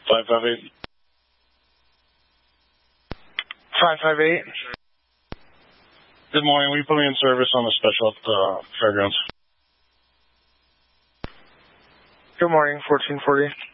558. 558. Good morning. Will you put me in service on the special at the fairgrounds? Good morning, 1440.